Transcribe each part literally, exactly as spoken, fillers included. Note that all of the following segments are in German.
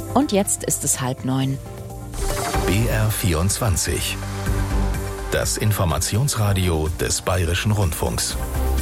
Und jetzt ist es halb neun. B R vierundzwanzig. Das Informationsradio des Bayerischen Rundfunks.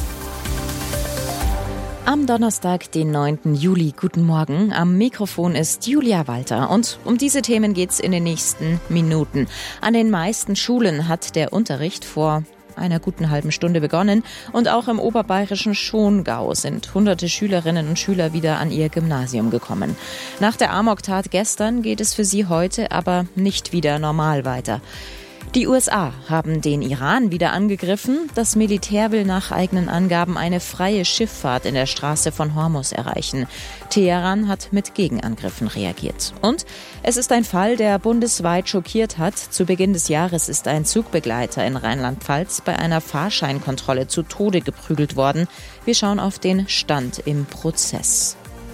Am Donnerstag, den neunten Juli. Guten Morgen. Am Mikrofon ist Julia Walter. Und um diese Themen geht's in den nächsten Minuten. An den meisten Schulen hat der Unterricht vor einer guten halben Stunde begonnen. Und auch im oberbayerischen Schongau sind hunderte Schülerinnen und Schüler wieder an ihr Gymnasium gekommen. Nach der Amoktat gestern geht es für sie heute aber nicht wieder normal weiter. Die U S A haben den Iran wieder angegriffen. Das Militär will nach eigenen Angaben eine freie Schifffahrt in der Straße von Hormuz erreichen. Teheran hat mit Gegenangriffen reagiert. Und es ist ein Fall, der bundesweit schockiert hat. Zu Beginn des Jahres ist ein Zugbegleiter in Rheinland-Pfalz bei einer Fahrscheinkontrolle zu Tode geprügelt worden. Wir schauen auf den Stand im Prozess.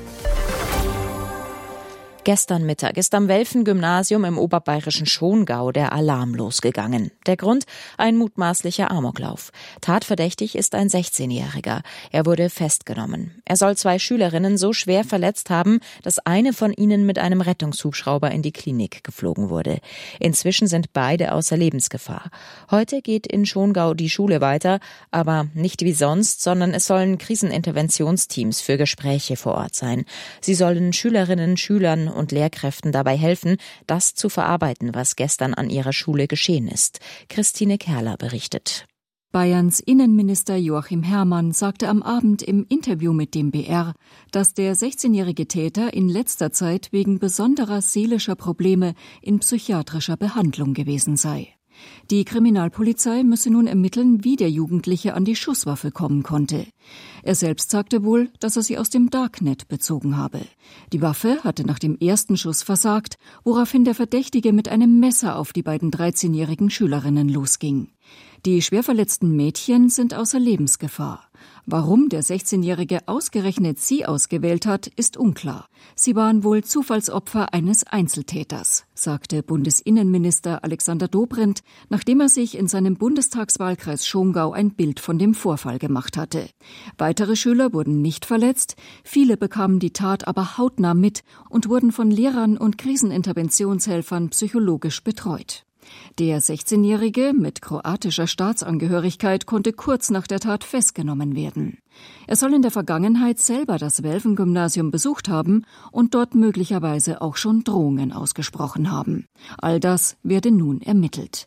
Gestern Mittag ist am Welfen-Gymnasium im oberbayerischen Schongau der Alarm losgegangen. Der Grund? Ein mutmaßlicher Amoklauf. Tatverdächtig ist ein sechzehnjähriger. Er wurde festgenommen. Er soll zwei Schülerinnen so schwer verletzt haben, dass eine von ihnen mit einem Rettungshubschrauber in die Klinik geflogen wurde. Inzwischen sind beide außer Lebensgefahr. Heute geht in Schongau die Schule weiter, aber nicht wie sonst, sondern es sollen Kriseninterventionsteams für Gespräche vor Ort sein. Sie sollen Schülerinnen, Schülern und Lehrkräften dabei helfen, das zu verarbeiten, was gestern an ihrer Schule geschehen ist. Christine Kerler berichtet. Bayerns Innenminister Joachim Herrmann sagte am Abend im Interview mit dem B R, dass der sechzehnjährige Täter in letzter Zeit wegen besonderer seelischer Probleme in psychiatrischer Behandlung gewesen sei. Die Kriminalpolizei müsse nun ermitteln, wie der Jugendliche an die Schusswaffe kommen konnte. Er selbst sagte wohl, dass er sie aus dem Darknet bezogen habe. Die Waffe hatte nach dem ersten Schuss versagt, woraufhin der Verdächtige mit einem Messer auf die beiden dreizehnjährigen Schülerinnen losging. Die schwer verletzten Mädchen sind außer Lebensgefahr. Warum der sechzehnjährige ausgerechnet sie ausgewählt hat, ist unklar. Sie waren wohl Zufallsopfer eines Einzeltäters, sagte Bundesinnenminister Alexander Dobrindt, nachdem er sich in seinem Bundestagswahlkreis Schongau ein Bild von dem Vorfall gemacht hatte. Weitere Schüler wurden nicht verletzt, viele bekamen die Tat aber hautnah mit und wurden von Lehrern und Kriseninterventionshelfern psychologisch betreut. Der sechzehnjährige mit kroatischer Staatsangehörigkeit konnte kurz nach der Tat festgenommen werden. Er soll in der Vergangenheit selber das Welfen-Gymnasium besucht haben und dort möglicherweise auch schon Drohungen ausgesprochen haben. All das werde nun ermittelt.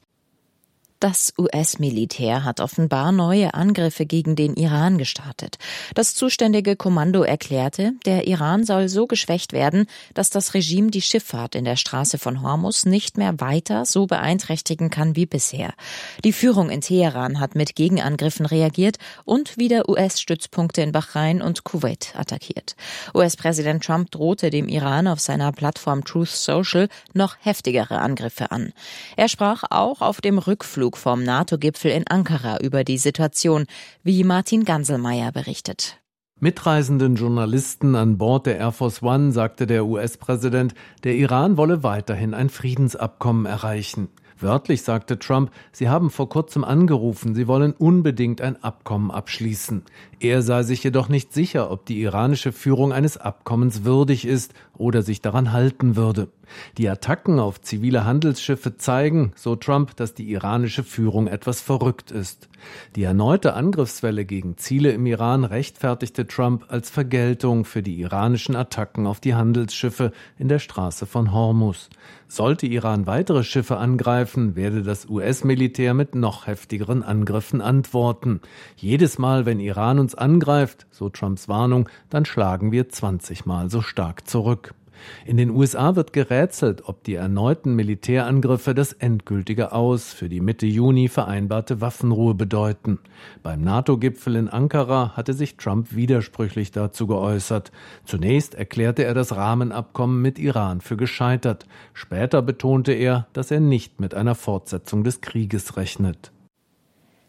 Das U S-Militär hat offenbar neue Angriffe gegen den Iran gestartet. Das zuständige Kommando erklärte, der Iran soll so geschwächt werden, dass das Regime die Schifffahrt in der Straße von Hormuz nicht mehr weiter so beeinträchtigen kann wie bisher. Die Führung in Teheran hat mit Gegenangriffen reagiert und wieder U S-Stützpunkte in Bahrain und Kuwait attackiert. U S-Präsident Trump drohte dem Iran auf seiner Plattform Truth Social noch heftigere Angriffe an. Er sprach auch auf dem Rückflug vom NATO-Gipfel in Ankara über die Situation, wie Martin Ganselmeier berichtet. Mitreisenden Journalisten an Bord der Air Force One sagte der U S-Präsident, der Iran wolle weiterhin ein Friedensabkommen erreichen. Wörtlich sagte Trump, sie haben vor kurzem angerufen, sie wollen unbedingt ein Abkommen abschließen. Er sei sich jedoch nicht sicher, ob die iranische Führung eines Abkommens würdig ist oder sich daran halten würde. Die Attacken auf zivile Handelsschiffe zeigen, so Trump, dass die iranische Führung etwas verrückt ist. Die erneute Angriffswelle gegen Ziele im Iran rechtfertigte Trump als Vergeltung für die iranischen Attacken auf die Handelsschiffe in der Straße von Hormuz. Sollte Iran weitere Schiffe angreifen, werde das U S-Militär mit noch heftigeren Angriffen antworten. Jedes Mal, wenn Iran uns angreift, so Trumps Warnung, dann schlagen wir zwanzig Mal so stark zurück. In den U S A wird gerätselt, ob die erneuten Militärangriffe das endgültige Aus für die Mitte Juni vereinbarte Waffenruhe bedeuten. Beim NATO-Gipfel in Ankara hatte sich Trump widersprüchlich dazu geäußert. Zunächst erklärte er das Rahmenabkommen mit Iran für gescheitert. Später betonte er, dass er nicht mit einer Fortsetzung des Krieges rechnet.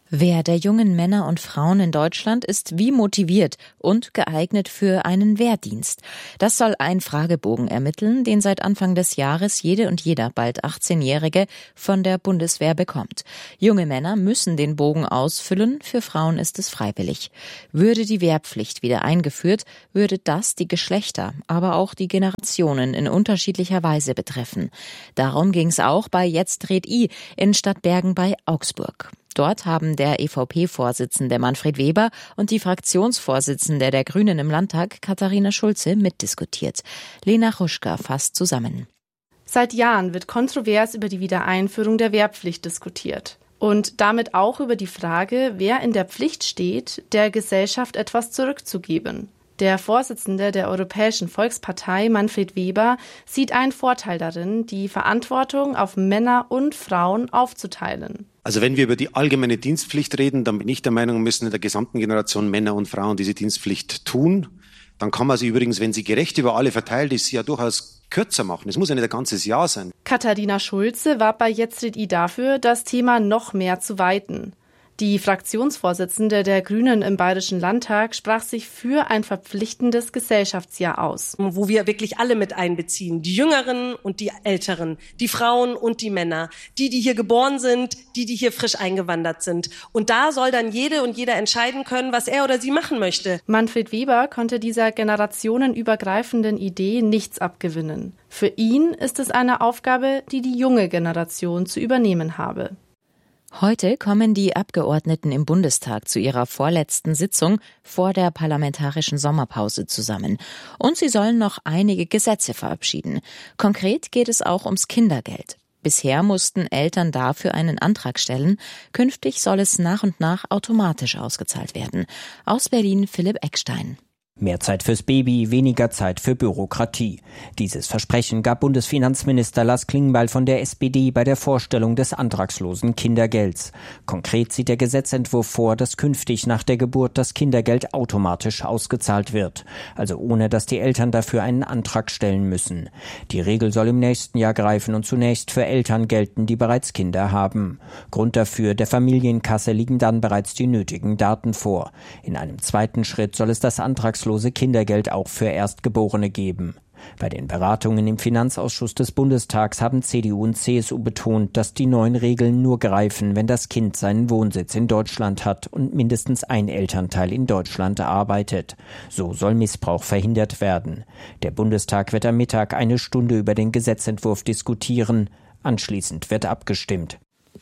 Wer der jungen Männer und Frauen in Deutschland ist wie motiviert und geeignet für einen Wehrdienst? Das soll ein Fragebogen ermitteln, den seit Anfang des Jahres jede und jeder bald achtzehnjährige von der Bundeswehr bekommt. Junge Männer müssen den Bogen ausfüllen, für Frauen ist es freiwillig. Würde die Wehrpflicht wieder eingeführt, würde das die Geschlechter, aber auch die Generationen in unterschiedlicher Weise betreffen. Darum ging es auch bei Jetzt red I in Stadtbergen bei Augsburg. Dort haben der E V P-Vorsitzende Manfred Weber und die Fraktionsvorsitzende der Grünen im Landtag, Katharina Schulze, mitdiskutiert. Lena Ruschka fasst zusammen. Seit Jahren wird kontrovers über die Wiedereinführung der Wehrpflicht diskutiert. Und damit auch über die Frage, wer in der Pflicht steht, der Gesellschaft etwas zurückzugeben. Der Vorsitzende der Europäischen Volkspartei, Manfred Weber, sieht einen Vorteil darin, die Verantwortung auf Männer und Frauen aufzuteilen. Also wenn wir über die allgemeine Dienstpflicht reden, dann bin ich der Meinung, müssen in der gesamten Generation Männer und Frauen diese Dienstpflicht tun. Dann kann man sie übrigens, wenn sie gerecht über alle verteilt ist, ja durchaus kürzer machen. Es muss ja nicht ein ganzes Jahr sein. Katharina Schulze war bei Jetzt red I dafür, das Thema noch mehr zu weiten. Die Fraktionsvorsitzende der Grünen im Bayerischen Landtag sprach sich für ein verpflichtendes Gesellschaftsjahr aus. Wo wir wirklich alle mit einbeziehen, die Jüngeren und die Älteren, die Frauen und die Männer, die, die hier geboren sind, die, die hier frisch eingewandert sind. Und da soll dann jede und jeder entscheiden können, was er oder sie machen möchte. Manfred Weber konnte dieser generationenübergreifenden Idee nichts abgewinnen. Für ihn ist es eine Aufgabe, die die junge Generation zu übernehmen habe. Heute kommen die Abgeordneten im Bundestag zu ihrer vorletzten Sitzung vor der parlamentarischen Sommerpause zusammen. Und sie sollen noch einige Gesetze verabschieden. Konkret geht es auch ums Kindergeld. Bisher mussten Eltern dafür einen Antrag stellen. Künftig soll es nach und nach automatisch ausgezahlt werden. Aus Berlin Philipp Eckstein. Mehr Zeit fürs Baby, weniger Zeit für Bürokratie. Dieses Versprechen gab Bundesfinanzminister Lars Klingbeil von der S P D bei der Vorstellung des antragslosen Kindergelds. Konkret sieht der Gesetzentwurf vor, dass künftig nach der Geburt das Kindergeld automatisch ausgezahlt wird. Also ohne, dass die Eltern dafür einen Antrag stellen müssen. Die Regel soll im nächsten Jahr greifen und zunächst für Eltern gelten, die bereits Kinder haben. Grund dafür, der Familienkasse liegen dann bereits die nötigen Daten vor. In einem zweiten Schritt soll es das antragslose Kindergeld auch für Erstgeborene geben. Bei den Beratungen im Finanzausschuss des Bundestags haben C D U und C S U betont, dass die neuen Regeln nur greifen, wenn das Kind seinen Wohnsitz in Deutschland hat und mindestens ein Elternteil in Deutschland arbeitet. So soll Missbrauch verhindert werden. Der Bundestag wird am Mittag eine Stunde über den Gesetzentwurf diskutieren. Anschließend wird abgestimmt.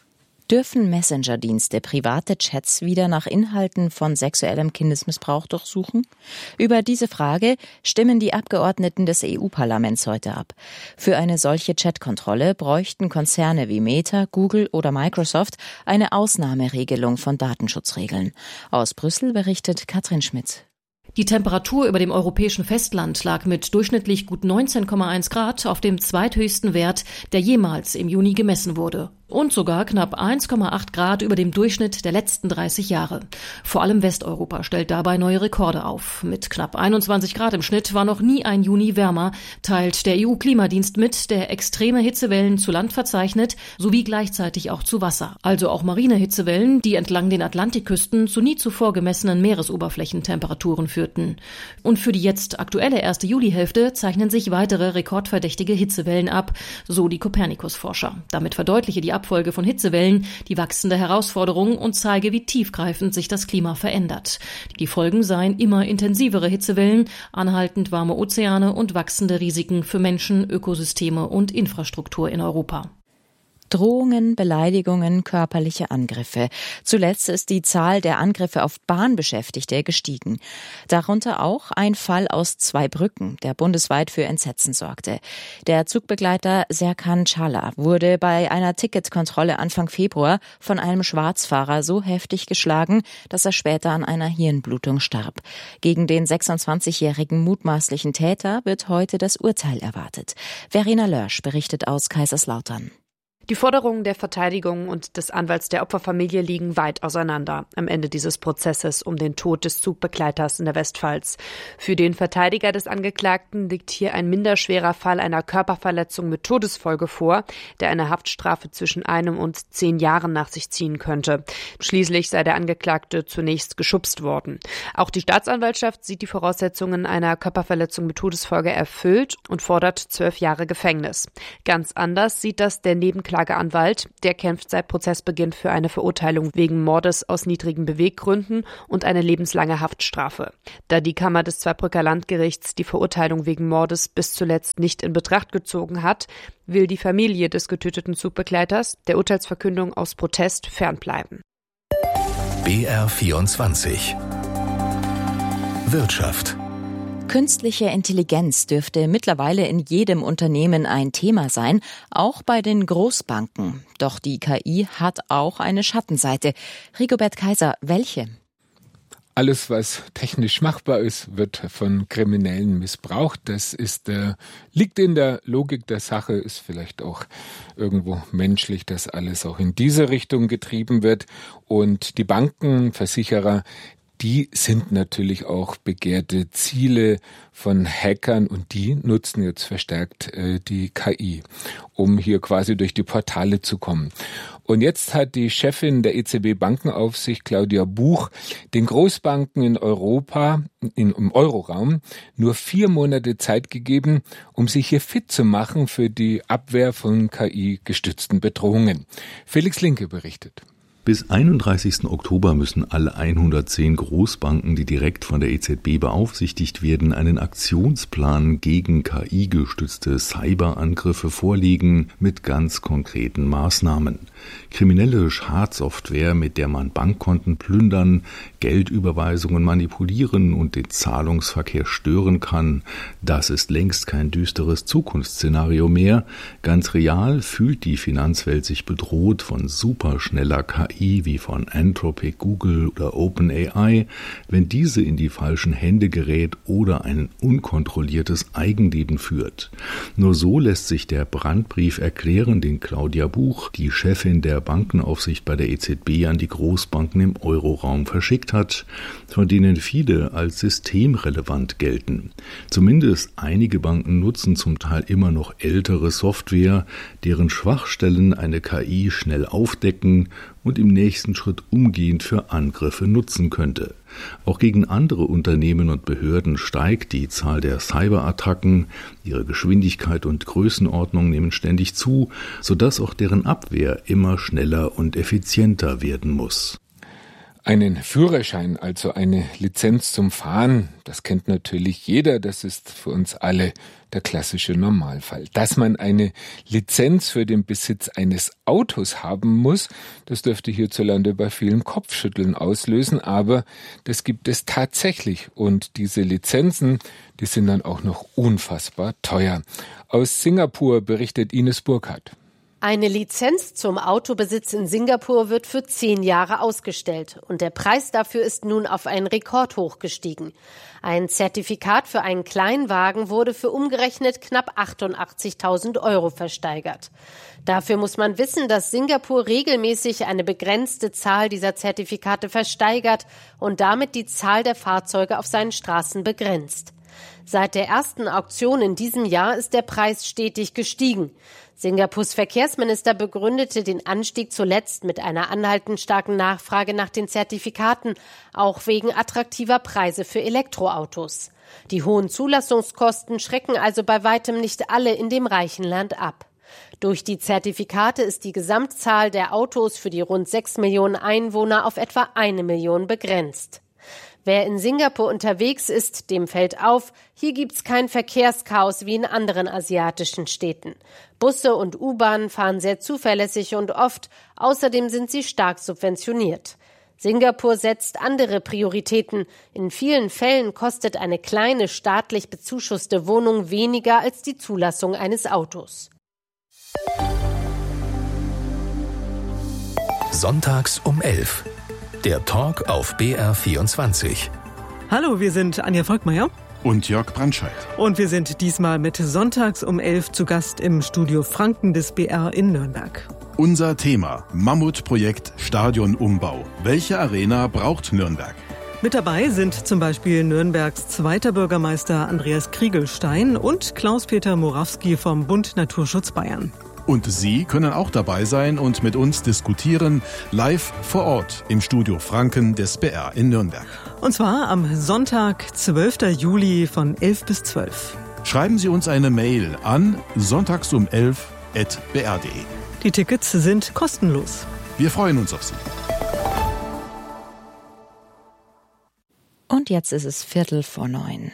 Dürfen Messenger-Dienste private Chats wieder nach Inhalten von sexuellem Kindesmissbrauch durchsuchen? Über diese Frage stimmen die Abgeordneten des E U-Parlaments heute ab. Für eine solche Chatkontrolle bräuchten Konzerne wie Meta, Google oder Microsoft eine Ausnahmeregelung von Datenschutzregeln. Aus Brüssel berichtet Katrin Schmidt. Die Temperatur über dem europäischen Festland lag mit durchschnittlich gut neunzehn Komma eins Grad auf dem zweithöchsten Wert, der jemals im Juni gemessen wurde. Und sogar knapp eins Komma acht Grad über dem Durchschnitt der letzten dreißig Jahre. Vor allem Westeuropa stellt dabei neue Rekorde auf. Mit knapp einundzwanzig Grad im Schnitt war noch nie ein Juni wärmer, teilt der E U-Klimadienst mit, der extreme Hitzewellen zu Land verzeichnet, sowie gleichzeitig auch zu Wasser. Also auch marine Hitzewellen, die entlang den Atlantikküsten zu nie zuvor gemessenen Meeresoberflächentemperaturen führten. Und für die jetzt aktuelle erste Julihälfte zeichnen sich weitere rekordverdächtige Hitzewellen ab, so die Copernicus-Forscher. Damit verdeutliche die Abfolge von Hitzewellen die wachsende Herausforderung und zeige, wie tiefgreifend sich das Klima verändert. Die Folgen seien immer intensivere Hitzewellen, anhaltend warme Ozeane und wachsende Risiken für Menschen, Ökosysteme und Infrastruktur in Europa. Drohungen, Beleidigungen, körperliche Angriffe. Zuletzt ist die Zahl der Angriffe auf Bahnbeschäftigte gestiegen. Darunter auch ein Fall aus Zweibrücken, der bundesweit für Entsetzen sorgte. Der Zugbegleiter Serkan Çağlar wurde bei einer Ticketkontrolle Anfang Februar von einem Schwarzfahrer so heftig geschlagen, dass er später an einer Hirnblutung starb. Gegen den sechsundzwanzigjährigen mutmaßlichen Täter wird heute das Urteil erwartet. Verena Lörsch berichtet aus Kaiserslautern. Die Forderungen der Verteidigung und des Anwalts der Opferfamilie liegen weit auseinander am Ende dieses Prozesses um den Tod des Zugbegleiters in der Westpfalz. Für den Verteidiger des Angeklagten liegt hier ein minderschwerer Fall einer Körperverletzung mit Todesfolge vor, der eine Haftstrafe zwischen einem und zehn Jahren nach sich ziehen könnte. Schließlich sei der Angeklagte zunächst geschubst worden. Auch die Staatsanwaltschaft sieht die Voraussetzungen einer Körperverletzung mit Todesfolge erfüllt und fordert zwölf Jahre Gefängnis. Ganz anders sieht das der Nebenklagende Anwalt, der kämpft seit Prozessbeginn für eine Verurteilung wegen Mordes aus niedrigen Beweggründen und eine lebenslange Haftstrafe. Da die Kammer des Zweibrücker Landgerichts die Verurteilung wegen Mordes bis zuletzt nicht in Betracht gezogen hat, will die Familie des getöteten Zugbegleiters der Urteilsverkündung aus Protest fernbleiben. B R vierundzwanzig Wirtschaft. Künstliche Intelligenz dürfte mittlerweile in jedem Unternehmen ein Thema sein, auch bei den Großbanken. Doch die K I hat auch eine Schattenseite. Rigobert Kaiser, welche? Alles, was technisch machbar ist, wird von Kriminellen missbraucht. Das ist, äh, liegt in der Logik der Sache, ist vielleicht auch irgendwo menschlich, dass alles auch in diese Richtung getrieben wird. Und die Banken, Versicherer, die sind natürlich auch begehrte Ziele von Hackern und die nutzen jetzt verstärkt äh, die K I, um hier quasi durch die Portale zu kommen. Und jetzt hat die Chefin der E Z B-Bankenaufsicht, Claudia Buch, den Großbanken in Europa, in, im Euroraum, nur vier Monate Zeit gegeben, um sich hier fit zu machen für die Abwehr von K I-gestützten Bedrohungen. Felix Linke berichtet. Bis einunddreißigsten Oktober müssen alle hundertzehn Großbanken, die direkt von der E Z B beaufsichtigt werden, einen Aktionsplan gegen K I-gestützte Cyberangriffe vorlegen mit ganz konkreten Maßnahmen. Kriminelle Schadsoftware, mit der man Bankkonten plündern, Geldüberweisungen manipulieren und den Zahlungsverkehr stören kann, das ist längst kein düsteres Zukunftsszenario mehr. Ganz real fühlt die Finanzwelt sich bedroht von superschneller K I wie von Anthropic, Google oder OpenAI, wenn diese in die falschen Hände gerät oder ein unkontrolliertes Eigenleben führt. Nur so lässt sich der Brandbrief erklären, den Claudia Buch, die Chefin der Bankenaufsicht bei der E Z B, an die Großbanken im Euroraum verschickt hat, von denen viele als systemrelevant gelten. Zumindest einige Banken nutzen zum Teil immer noch ältere Software, deren Schwachstellen eine K I schnell aufdecken und im nächsten Schritt umgehend für Angriffe nutzen könnte. Auch gegen andere Unternehmen und Behörden steigt die Zahl der Cyberattacken. Ihre Geschwindigkeit und Größenordnung nehmen ständig zu, sodass auch deren Abwehr immer schneller und effizienter werden muss. Einen Führerschein, also eine Lizenz zum Fahren, das kennt natürlich jeder, das ist für uns alle der klassische Normalfall. Dass man eine Lizenz für den Besitz eines Autos haben muss, das dürfte hierzulande bei vielen Kopfschütteln auslösen, aber das gibt es tatsächlich und diese Lizenzen, die sind dann auch noch unfassbar teuer. Aus Singapur berichtet Ines Burkhardt. Eine Lizenz zum Autobesitz in Singapur wird für zehn Jahre ausgestellt und der Preis dafür ist nun auf einen Rekord hochgestiegen. Ein Zertifikat für einen Kleinwagen wurde für umgerechnet knapp achtundachtzigtausend Euro versteigert. Dafür muss man wissen, dass Singapur regelmäßig eine begrenzte Zahl dieser Zertifikate versteigert und damit die Zahl der Fahrzeuge auf seinen Straßen begrenzt. Seit der ersten Auktion in diesem Jahr ist der Preis stetig gestiegen. Singapurs Verkehrsminister begründete den Anstieg zuletzt mit einer anhaltend starken Nachfrage nach den Zertifikaten, auch wegen attraktiver Preise für Elektroautos. Die hohen Zulassungskosten schrecken also bei weitem nicht alle in dem reichen Land ab. Durch die Zertifikate ist die Gesamtzahl der Autos für die rund sechs Millionen Einwohner auf etwa eine Million begrenzt. Wer in Singapur unterwegs ist, dem fällt auf, hier gibt's kein Verkehrschaos wie in anderen asiatischen Städten. Busse und U-Bahnen fahren sehr zuverlässig und oft, außerdem sind sie stark subventioniert. Singapur setzt andere Prioritäten. In vielen Fällen kostet eine kleine staatlich bezuschusste Wohnung weniger als die Zulassung eines Autos. Sonntags um elf. Der Talk auf B R vierundzwanzig. Hallo, wir sind Anja Volkmeier Und Jörg Brandscheid. Und wir sind diesmal mit Sonntags um elf zu Gast im Studio Franken des B R in Nürnberg. Unser Thema: Mammutprojekt Stadionumbau. Welche Arena braucht Nürnberg? Mit dabei sind zum Beispiel Nürnbergs zweiter Bürgermeister Andreas Kriegelstein und Klaus-Peter Morawski vom Bund Naturschutz Bayern. Und Sie können auch dabei sein und mit uns diskutieren, live vor Ort im Studio Franken des B R in Nürnberg. Und zwar am Sonntag, zwölften Juli von elf bis zwölf. Schreiben Sie uns eine Mail an sonntags um elf at b r punkt d e. Die Tickets sind kostenlos. Wir freuen uns auf Sie. Und jetzt ist es Viertel vor neun.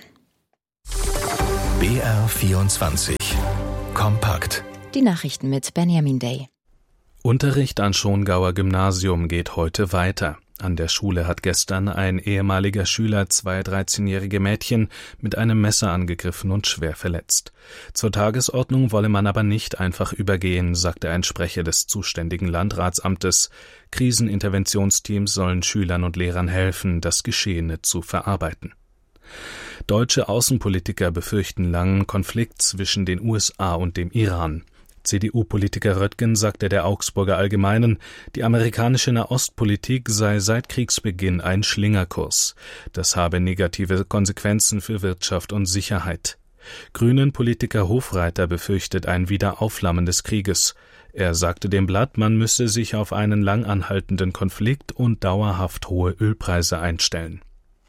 B R vierundzwanzig. Kompakt. Die Nachrichten mit Benjamin Day. Unterricht an Schongauer Gymnasium geht heute weiter. An der Schule hat gestern ein ehemaliger Schüler zwei dreizehnjährige Mädchen mit einem Messer angegriffen und schwer verletzt. Zur Tagesordnung wolle man aber nicht einfach übergehen, sagte ein Sprecher des zuständigen Landratsamtes. Kriseninterventionsteams sollen Schülern und Lehrern helfen, das Geschehene zu verarbeiten. Deutsche Außenpolitiker befürchten langen Konflikt zwischen den U S A und dem Iran. C D U-Politiker Röttgen sagte der Augsburger Allgemeinen, die amerikanische Nahostpolitik sei seit Kriegsbeginn ein Schlingerkurs. Das habe negative Konsequenzen für Wirtschaft und Sicherheit. Grünen-Politiker Hofreiter befürchtet ein Wiederaufflammen des Krieges. Er sagte dem Blatt, man müsse sich auf einen lang anhaltenden Konflikt und dauerhaft hohe Ölpreise einstellen.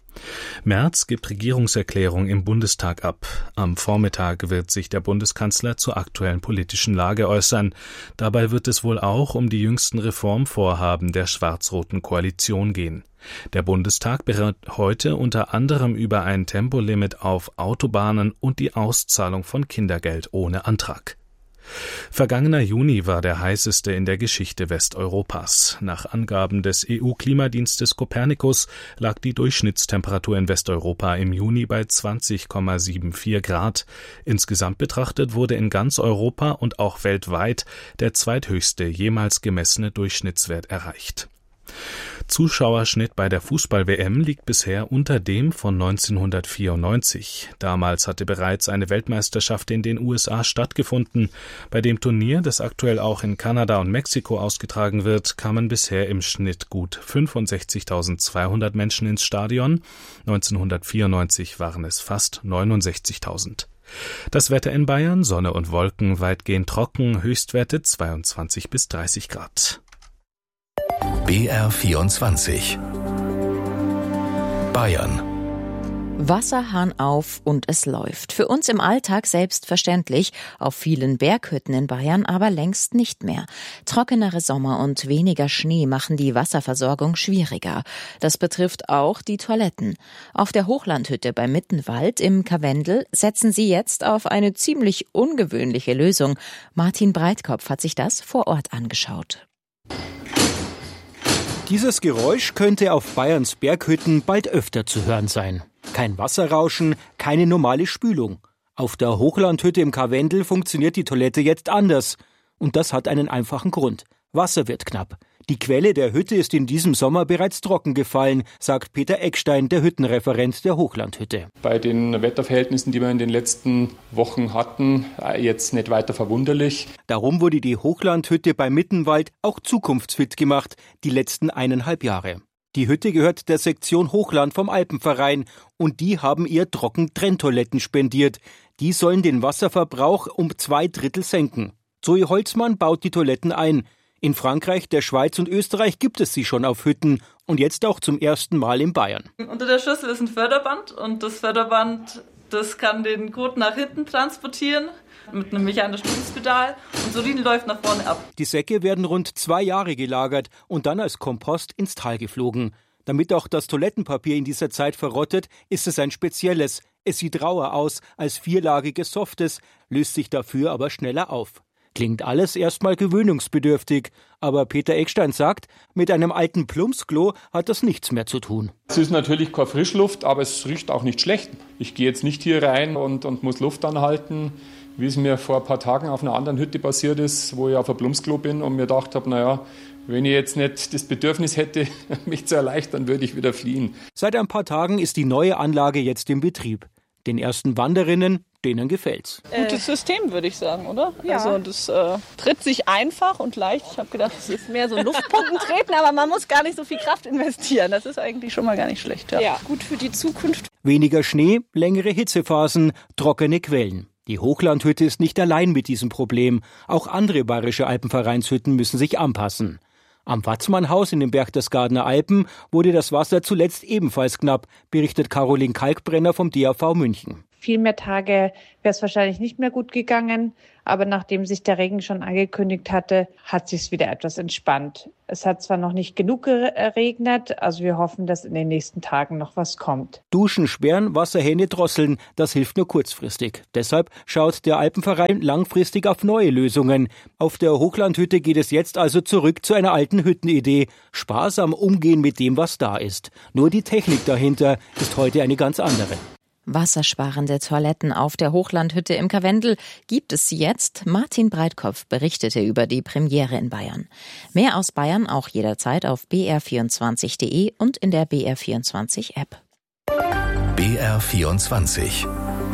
Merz gibt Regierungserklärung im Bundestag ab. Am Vormittag wird sich der Bundeskanzler zur aktuellen politischen Lage äußern. Dabei wird es wohl auch um die jüngsten Reformvorhaben der schwarz-roten Koalition gehen. Der Bundestag berät heute unter anderem über ein Tempolimit auf Autobahnen und die Auszahlung von Kindergeld ohne Antrag. Vergangener Juni war der heißeste in der Geschichte Westeuropas. Nach Angaben des E U-Klimadienstes Copernicus lag die Durchschnittstemperatur in Westeuropa im Juni bei zwanzig Komma vierundsiebzig Grad. Insgesamt betrachtet wurde in ganz Europa und auch weltweit der zweithöchste jemals gemessene Durchschnittswert erreicht. Zuschauerschnitt bei der Fußball-W M liegt bisher unter dem von neunzehnhundertvierundneunzig. Damals hatte bereits eine Weltmeisterschaft in den U S A stattgefunden. Bei dem Turnier, das aktuell auch in Kanada und Mexiko ausgetragen wird, kamen bisher im Schnitt gut fünfundsechzigtausendzweihundert Menschen ins Stadion. neunzehnhundertvierundneunzig waren es fast neunundsechzigtausend. Das Wetter in Bayern: Sonne und Wolken, weitgehend trocken, Höchstwerte zweiundzwanzig bis dreißig Grad. B R vierundzwanzig. Bayern. Wasserhahn auf und es läuft. Für uns im Alltag selbstverständlich, auf vielen Berghütten in Bayern aber längst nicht mehr. Trockenere Sommer und weniger Schnee machen die Wasserversorgung schwieriger. Das betrifft auch die Toiletten. Auf der Hochlandhütte bei Mittenwald im Karwendel setzen sie jetzt auf eine ziemlich ungewöhnliche Lösung. Martin Breitkopf hat sich das vor Ort angeschaut. Dieses Geräusch könnte auf Bayerns Berghütten bald öfter zu hören sein. Kein Wasserrauschen, keine normale Spülung. Auf der Hochlandhütte im Karwendel funktioniert die Toilette jetzt anders. Und das hat einen einfachen Grund. Wasser wird knapp. Die Quelle der Hütte ist in diesem Sommer bereits trocken gefallen, sagt Peter Eckstein, der Hüttenreferent der Hochlandhütte. Bei den Wetterverhältnissen, die wir in den letzten Wochen hatten, jetzt nicht weiter verwunderlich. Darum wurde die Hochlandhütte bei Mittenwald auch zukunftsfit gemacht, die letzten eineinhalb Jahre. Die Hütte gehört der Sektion Hochland vom Alpenverein und die haben ihr Trockentrenntoiletten spendiert. Die sollen den Wasserverbrauch um zwei Drittel senken. Zoe Holzmann baut die Toiletten ein. In Frankreich, der Schweiz und Österreich gibt es sie schon auf Hütten und jetzt auch zum ersten Mal in Bayern. Unter der Schüssel ist ein Förderband und das Förderband, das kann den Kot nach hinten transportieren mit einem mechanischen Fußpedal und das Urin läuft nach vorne ab. Die Säcke werden rund zwei Jahre gelagert und dann als Kompost ins Tal geflogen. Damit auch das Toilettenpapier in dieser Zeit verrottet, ist es ein spezielles. Es sieht rauer aus als vierlagiges Softes, löst sich dafür aber schneller auf. Klingt alles erstmal gewöhnungsbedürftig, aber Peter Eckstein sagt, mit einem alten Plumpsklo hat das nichts mehr zu tun. Es ist natürlich keine Frischluft, aber es riecht auch nicht schlecht. Ich gehe jetzt nicht hier rein und, und muss Luft anhalten, wie es mir vor ein paar Tagen auf einer anderen Hütte passiert ist, wo ich auf ein Plumpsklo bin und mir gedacht habe, naja, wenn ich jetzt nicht das Bedürfnis hätte, mich zu erleichtern, würde ich wieder fliehen. Seit ein paar Tagen ist die neue Anlage jetzt in Betrieb. Den ersten Wanderinnen, denen gefällt's. Gutes System, würde ich sagen, oder? Ja. Also das äh, tritt sich einfach und leicht. Ich habe gedacht, es ist mehr so Luftpumpen treten, aber man muss gar nicht so viel Kraft investieren. Das ist eigentlich schon mal gar nicht schlecht. Ja, ja, gut für die Zukunft. Weniger Schnee, längere Hitzephasen, trockene Quellen. Die Hochlandhütte ist nicht allein mit diesem Problem. Auch andere bayerische Alpenvereinshütten müssen sich anpassen. Am Watzmannhaus in den Berchtesgadener Alpen wurde das Wasser zuletzt ebenfalls knapp, berichtet Caroline Kalkbrenner vom D A V München. Viel mehr Tage wäre es wahrscheinlich nicht mehr gut gegangen, aber nachdem sich der Regen schon angekündigt hatte, hat sich es wieder etwas entspannt. Es hat zwar noch nicht genug geregnet, also wir hoffen, dass in den nächsten Tagen noch was kommt. Duschen sperren, Wasserhähne drosseln, das hilft nur kurzfristig. Deshalb schaut der Alpenverein langfristig auf neue Lösungen. Auf der Hochlandhütte geht es jetzt also zurück zu einer alten Hüttenidee. Sparsam umgehen mit dem, was da ist. Nur die Technik dahinter ist heute eine ganz andere. Wassersparende Toiletten auf der Hochlandhütte im Karwendel gibt es jetzt. Martin Breitkopf berichtete über die Premiere in Bayern. Mehr aus Bayern auch jederzeit auf b r vierundzwanzig punkt de und in der B R vierundzwanzig App. B R vierundzwanzig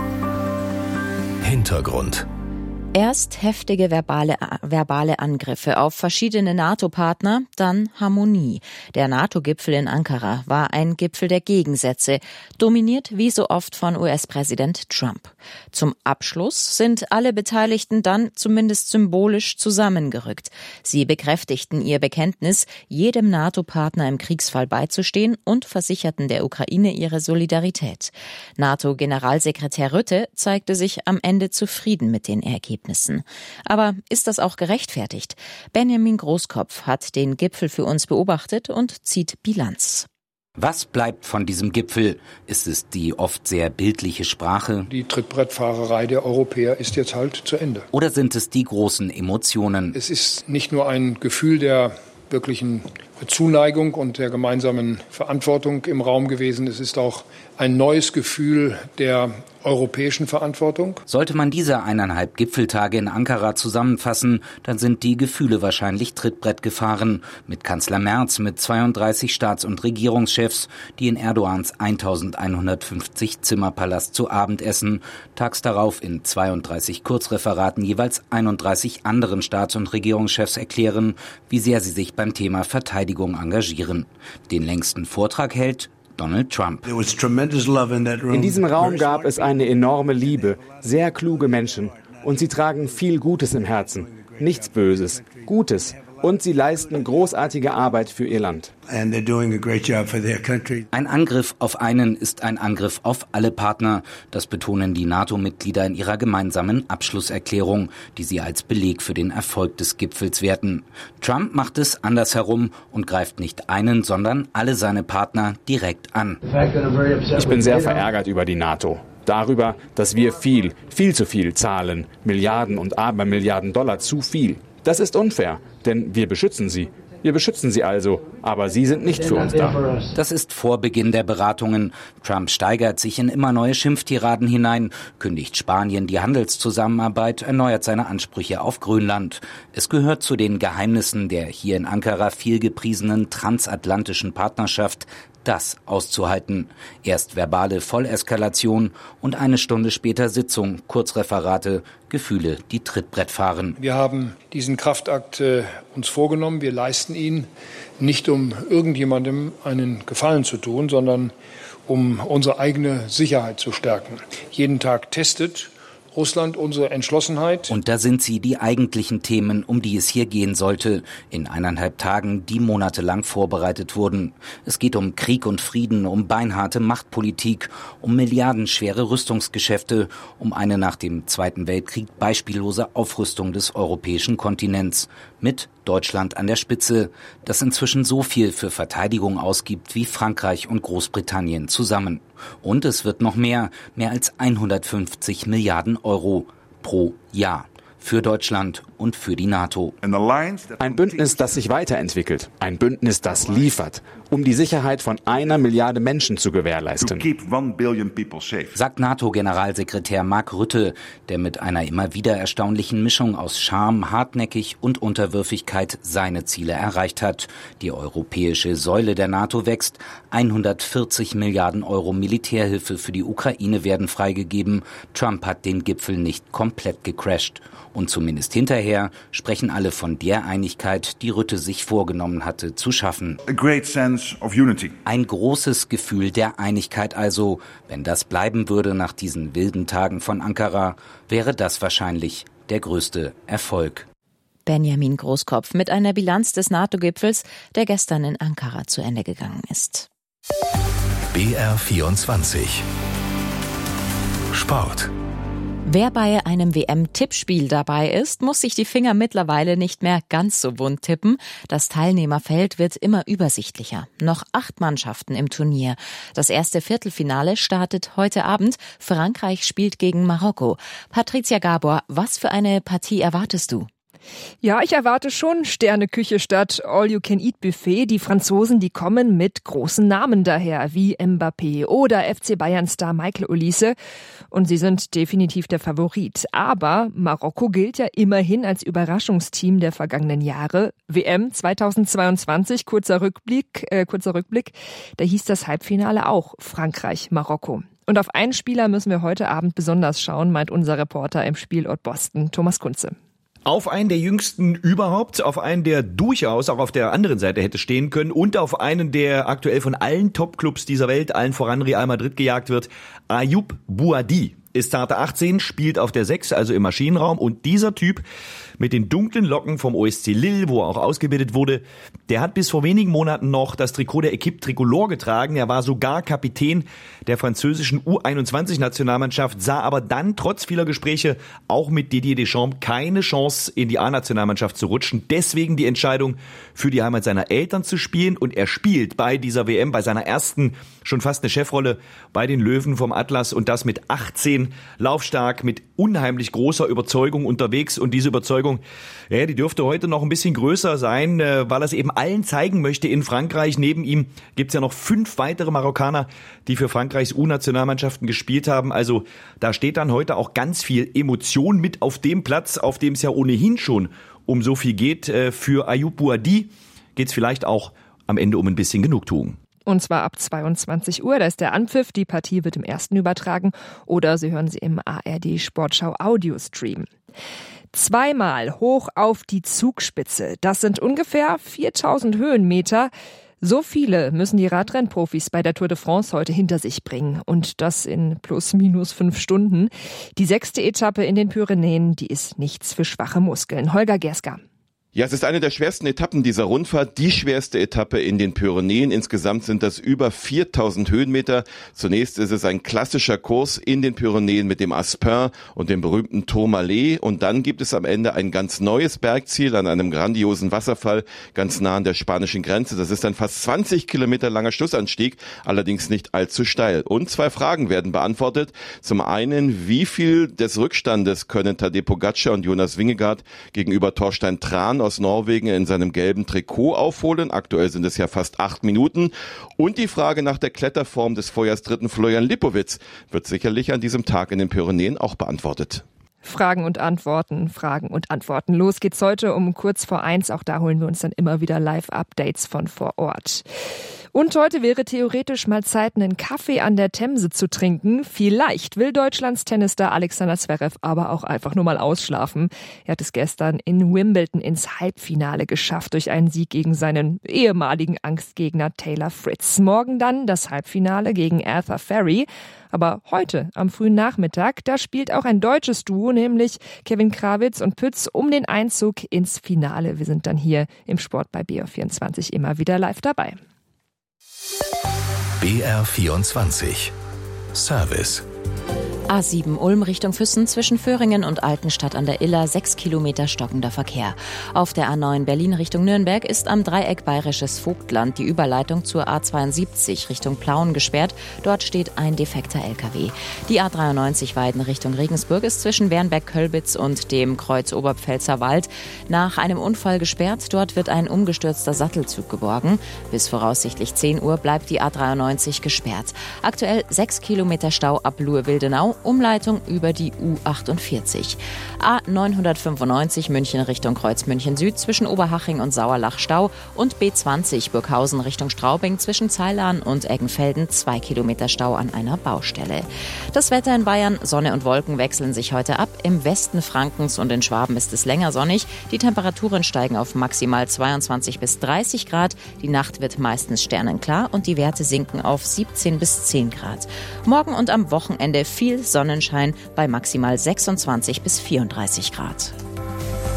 Hintergrund. Erst heftige verbale, verbale Angriffe auf verschiedene NATO-Partner, dann Harmonie. Der NATO-Gipfel in Ankara war ein Gipfel der Gegensätze, dominiert wie so oft von U S-Präsident Trump. Zum Abschluss sind alle Beteiligten dann zumindest symbolisch zusammengerückt. Sie bekräftigten ihr Bekenntnis, jedem NATO-Partner im Kriegsfall beizustehen und versicherten der Ukraine ihre Solidarität. NATO-Generalsekretär Rutte zeigte sich am Ende zufrieden mit den Ergebnissen. Aber ist das auch gerechtfertigt? Benjamin Großkopf hat den Gipfel für uns beobachtet und zieht Bilanz. Was bleibt von diesem Gipfel? Ist es die oft sehr bildliche Sprache? Die Trittbrettfahrerei der Europäer ist jetzt halt zu Ende. Oder sind es die großen Emotionen? Es ist nicht nur ein Gefühl der wirklichen Zuneigung und der gemeinsamen Verantwortung im Raum gewesen. Es ist auch ein neues Gefühl der europäischen Verantwortung. Sollte man diese eineinhalb Gipfeltage in Ankara zusammenfassen, dann sind die Gefühle wahrscheinlich Trittbrett gefahren. Mit Kanzler Merz, mit zweiunddreißig Staats- und Regierungschefs, die in Erdogans eintausendeinhundertfünfzig Zimmerpalast zu Abend essen, tags darauf in zweiunddreißig Kurzreferaten jeweils einunddreißig anderen Staats- und Regierungschefs erklären, wie sehr sie sich beim Thema Verteidigung engagieren. Den längsten Vortrag hält Donald Trump. In diesem Raum gab es eine enorme Liebe, sehr kluge Menschen. Und sie tragen viel Gutes im Herzen. Nichts Böses, Gutes. Und sie leisten großartige Arbeit für ihr Land. Ein Angriff auf einen ist ein Angriff auf alle Partner. Das betonen die NATO-Mitglieder in ihrer gemeinsamen Abschlusserklärung, die sie als Beleg für den Erfolg des Gipfels werten. Trump macht es andersherum und greift nicht einen, sondern alle seine Partner direkt an. Ich bin sehr verärgert über die NATO. Darüber, dass wir viel, viel zu viel zahlen. Milliarden und Abermilliarden Dollar zu viel. Das ist unfair, denn wir beschützen sie. Wir beschützen sie also, aber sie sind nicht für uns da. Das ist vor Beginn der Beratungen. Trump steigert sich in immer neue Schimpftiraden hinein, kündigt Spanien die Handelszusammenarbeit, erneuert seine Ansprüche auf Grönland. Es gehört zu den Geheimnissen der hier in Ankara viel gepriesenen transatlantischen Partnerschaft, das auszuhalten. Erst verbale Volleskalation und eine Stunde später Sitzung, Kurzreferate, Gefühle, die Trittbrett fahren. Wir haben diesen Kraftakt äh, uns vorgenommen. Wir leisten ihn nicht, um irgendjemandem einen Gefallen zu tun, sondern um unsere eigene Sicherheit zu stärken. Jeden Tag testet Russland unsere Entschlossenheit. Und da sind sie, die eigentlichen Themen, um die es hier gehen sollte, in eineinhalb Tagen, die monatelang vorbereitet wurden. Es geht um Krieg und Frieden, um beinharte Machtpolitik, um milliardenschwere Rüstungsgeschäfte, um eine nach dem Zweiten Weltkrieg beispiellose Aufrüstung des europäischen Kontinents. Mit Deutschland an der Spitze, das inzwischen so viel für Verteidigung ausgibt wie Frankreich und Großbritannien zusammen. Und es wird noch mehr, mehr als hundertfünfzig Milliarden Euro pro Jahr. für Deutschland und für die NATO. Ein Bündnis, das sich weiterentwickelt. Ein Bündnis, das liefert, um die Sicherheit von einer Milliarde Menschen zu gewährleisten. Sagt NATO-Generalsekretär Mark Rutte, der mit einer immer wieder erstaunlichen Mischung aus Charme, hartnäckig und Unterwürfigkeit seine Ziele erreicht hat. Die europäische Säule der NATO wächst. hundertvierzig Milliarden Euro Militärhilfe für die Ukraine werden freigegeben. Trump hat den Gipfel nicht komplett gecrasht. Und zumindest hinterher sprechen alle von der Einigkeit, die Rutte sich vorgenommen hatte, zu schaffen. A great sense of unity. Ein großes Gefühl der Einigkeit also. Wenn das bleiben würde nach diesen wilden Tagen von Ankara, wäre das wahrscheinlich der größte Erfolg. Benjamin Großkopf mit einer Bilanz des NATO-Gipfels, der gestern in Ankara zu Ende gegangen ist. B R vierundzwanzig Sport. Wer bei einem W M-Tippspiel dabei ist, muss sich die Finger mittlerweile nicht mehr ganz so bunt tippen. Das Teilnehmerfeld wird immer übersichtlicher. Noch acht Mannschaften im Turnier. Das erste Viertelfinale startet heute Abend. Frankreich spielt gegen Marokko. Patricia Gabor, was für eine Partie erwartest du? Ja, ich erwarte schon Sterneküche statt All-You-Can-Eat-Buffet. Die Franzosen, die kommen mit großen Namen daher, wie Mbappé oder F C Bayern-Star Michael Olise. Und sie sind definitiv der Favorit. Aber Marokko gilt ja immerhin als Überraschungsteam der vergangenen Jahre. W M zweitausendzweiundzwanzig, kurzer Rückblick, äh, kurzer Rückblick, da hieß das Halbfinale auch Frankreich-Marokko. Und auf einen Spieler müssen wir heute Abend besonders schauen, meint unser Reporter im Spielort Boston, Thomas Kunze. Auf einen der jüngsten überhaupt, auf einen, der durchaus auch auf der anderen Seite hätte stehen können und auf einen, der aktuell von allen Topclubs dieser Welt, allen voran Real Madrid, gejagt wird. Ayoub Bouhaddi ist Starter achtzehn, spielt auf der sechs, also im Maschinenraum. Und dieser Typ mit den dunklen Locken vom O S C Lille, wo er auch ausgebildet wurde, der hat bis vor wenigen Monaten noch das Trikot der Equipe Tricolore getragen. Er war sogar Kapitän der französischen U einundzwanzig-Nationalmannschaft, sah aber dann trotz vieler Gespräche auch mit Didier Deschamps keine Chance, in die A-Nationalmannschaft zu rutschen. Deswegen die Entscheidung, für die Heimat seiner Eltern zu spielen. Und er spielt bei dieser W M, bei seiner ersten, schon fast eine Chefrolle bei den Löwen vom Atlas, und das mit achtzehn, laufstark, mit unheimlich großer Überzeugung unterwegs. Und diese Überzeugung, ja, die dürfte heute noch ein bisschen größer sein, weil er es eben allen zeigen möchte in Frankreich. Neben ihm gibt's ja noch fünf weitere Marokkaner, die für Frankreichs U-Nationalmannschaften gespielt haben. Also da steht dann heute auch ganz viel Emotion mit auf dem Platz, auf dem es ja ohnehin schon um so viel geht. Für Ayoub Bouhaddi geht's vielleicht auch am Ende um ein bisschen Genugtuung. Und zwar ab zweiundzwanzig Uhr, da ist der Anpfiff. Die Partie wird im ersten übertragen oder Sie hören sie im A R D Sportschau Audiostream. Zweimal hoch auf die Zugspitze. Das sind ungefähr viertausend Höhenmeter. So viele müssen die Radrennprofis bei der Tour de France heute hinter sich bringen. Und das in plus minus fünf Stunden. Die sechste Etappe in den Pyrenäen, die ist nichts für schwache Muskeln. Holger Gerska. Ja, es ist eine der schwersten Etappen dieser Rundfahrt, die schwerste Etappe in den Pyrenäen. Insgesamt sind das über viertausend Höhenmeter. Zunächst ist es ein klassischer Kurs in den Pyrenäen mit dem Aspin und dem berühmten Tourmalet. Und dann gibt es am Ende ein ganz neues Bergziel an einem grandiosen Wasserfall ganz nah an der spanischen Grenze. Das ist ein fast zwanzig Kilometer langer Schlussanstieg, allerdings nicht allzu steil. Und zwei Fragen werden beantwortet. Zum einen, wie viel des Rückstandes können Tadej Pogačar und Jonas Vingegaard gegenüber Thorstein Tran aus Norwegen in seinem gelben Trikot aufholen? Aktuell sind es ja fast acht Minuten. Und die Frage nach der Kletterform des Vorjahrsdritten Florian Lipowitz wird sicherlich an diesem Tag in den Pyrenäen auch beantwortet. Fragen und Antworten, Fragen und Antworten. Los geht's heute um kurz vor eins. Auch da holen wir uns dann immer wieder Live-Updates von vor Ort. Und heute wäre theoretisch mal Zeit, einen Kaffee an der Themse zu trinken. Vielleicht will Deutschlands Tennisstar Alexander Zverev aber auch einfach nur mal ausschlafen. Er hat es gestern in Wimbledon ins Halbfinale geschafft durch einen Sieg gegen seinen ehemaligen Angstgegner Taylor Fritz. Morgen dann das Halbfinale gegen Arthur Ferry. Aber heute, am frühen Nachmittag, da spielt auch ein deutsches Duo, nämlich Kevin Krawitz und Pütz, um den Einzug ins Finale. Wir sind dann hier im Sport bei B R vierundzwanzig immer wieder live dabei. B R vierundzwanzig Service. A sieben Ulm Richtung Füssen zwischen Föhringen und Altenstadt an der Iller sechs Kilometer stockender Verkehr. Auf der A neun Berlin Richtung Nürnberg ist am Dreieck Bayerisches Vogtland die Überleitung zur A zweiundsiebzig Richtung Plauen gesperrt. Dort steht ein defekter L K W. Die A dreiundneunzig Weiden Richtung Regensburg ist zwischen Wernberg-Kölbitz und dem Kreuz Oberpfälzer Wald nach einem Unfall gesperrt. Dort wird ein umgestürzter Sattelzug geborgen. Bis voraussichtlich zehn Uhr bleibt die A dreiundneunzig gesperrt. Aktuell sechs Kilometer Stau ab Luhe-Wildenau. Umleitung über die U achtundvierzig. A neunhundertfünfundneunzig München Richtung Kreuz München Süd zwischen Oberhaching und Sauerlach Stau und B zwanzig Burghausen Richtung Straubing zwischen Zeilan und Eggenfelden zwei Kilometer Stau an einer Baustelle. Das Wetter in Bayern, Sonne und Wolken wechseln sich heute ab. Im Westen Frankens und in Schwaben ist es länger sonnig. Die Temperaturen steigen auf maximal zweiundzwanzig bis dreißig Grad. Die Nacht wird meistens sternenklar und die Werte sinken auf siebzehn bis zehn Grad. Morgen und am Wochenende viel Sonnenschein bei maximal sechsundzwanzig bis vierunddreißig Grad.